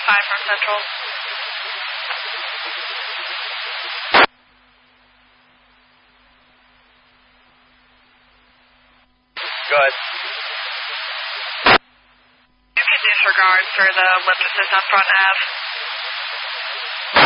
5 from Central. Go ahead. Disregard for the lip assist on front Ave.